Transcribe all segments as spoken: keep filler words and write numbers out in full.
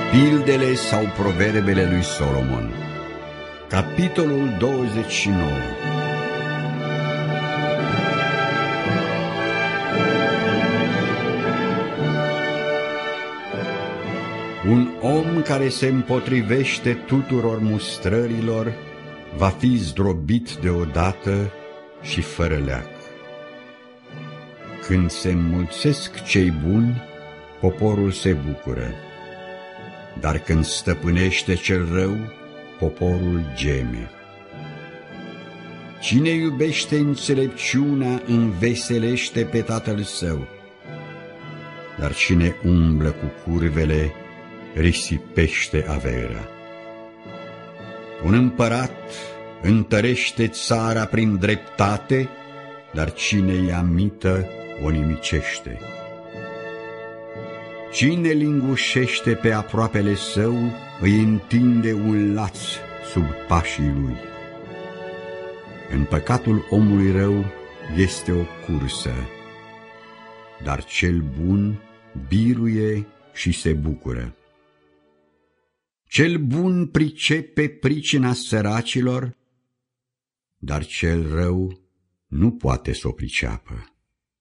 Pildele sau proverbele lui Solomon. Capitolul douăzeci și nouă. Un om care se împotrivește tuturor mustrărilor va fi zdrobit deodată și fără leac. Când se înmulțesc cei buni, poporul se bucură, dar când stăpânește cel rău, poporul geme. Cine iubește înțelepciunea înveselește pe tatăl său, dar cine umblă cu curvele risipește averea. Un împărat întărește țara prin dreptate, dar cine ia mită o nimicește. Cine lingușește pe aproapele său îi întinde un laț sub pașii lui. În păcatul omului rău este o cursă, dar cel bun biruie și se bucură. Cel bun pricepe pricina săracilor, dar cel rău nu poate să o priceapă.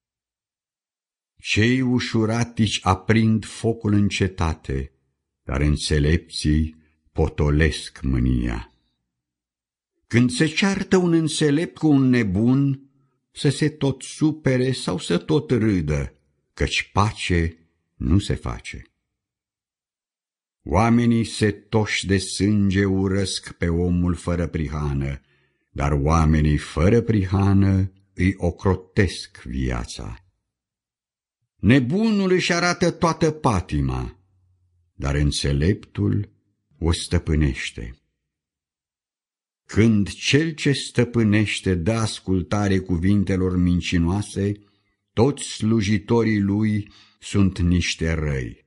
Cei ușuratici aprind focul în cetate, dar înțelepții potolesc mânia. Când se ceartă un înțelept cu un nebun, să se tot supere sau să tot râdă, căci pace nu se face. Oamenii setoși de sânge urăsc pe omul fără prihană, dar oamenii fără prihană îi ocrotesc viața. Nebunul își arată toată patima, dar înțeleptul o stăpânește. Când cel ce stăpânește dă ascultare cuvintelor mincinoase, toți slujitorii lui sunt niște răi.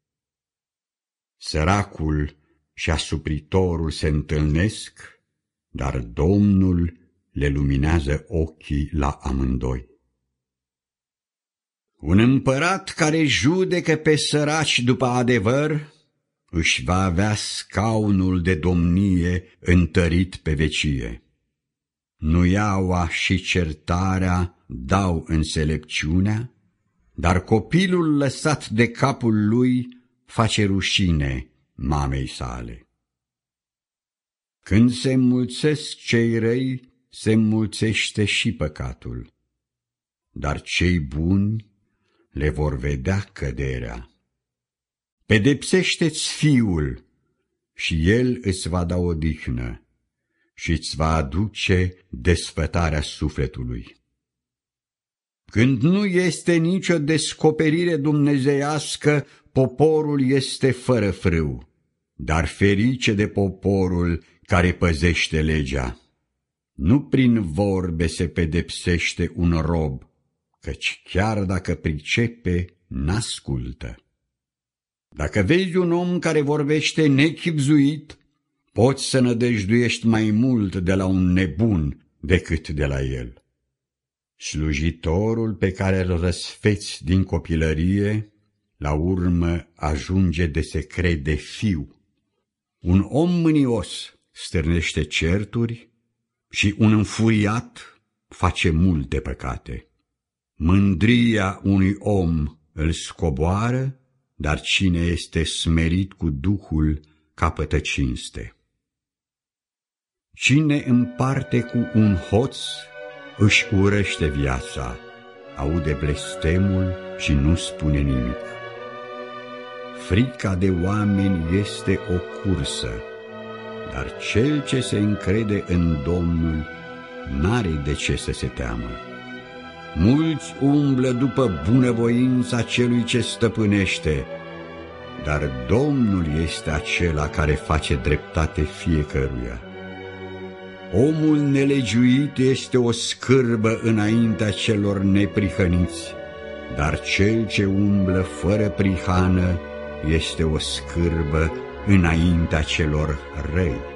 Săracul și asupritorul se întâlnesc, dar Domnul le luminează ochii la amândoi. Un împărat care judecă pe săraci după adevăr își va avea scaunul de domnie întărit pe vecie. Nuiaua și certarea dau înțelepciunea, dar copilul lăsat de capul lui face rușine mamei sale. Când se înmulțesc cei răi, se înmulțește și păcatul, dar cei buni le vor vedea căderea. Pedepsește-ți fiul și el îți va da odihnă și îți va aduce desfătarea sufletului. Când nu este nicio descoperire dumnezeiască, poporul este fără frâu, dar ferice de poporul care păzește legea. Nu prin vorbe se pedepsește un rob, căci chiar dacă pricepe, n-ascultă. Dacă vezi un om care vorbește nechibzuit, poți să nădăjduiești mai mult de la un nebun decât de la el. Slujitorul pe care îl răsfeți din copilărie, la urmă ajunge de se crede fiu. Un om mânios stârnește certuri și un înfuriat face multe păcate. Mândria unui om îl scoboară, dar cine este smerit cu Duhul capătă cinste. Cine împarte cu un hoț își urăște viața, aude blestemul și nu spune nimic. Frica de oameni este o cursă, dar cel ce se încrede în Domnul n-are de ce să se teamă. Mulți umblă după bunăvoința celui ce stăpânește, dar Domnul este acela care face dreptate fiecăruia. Omul nelegiuit este o scârbă înaintea celor neprihăniți, dar cel ce umblă fără prihană este o scârbă înaintea celor răi.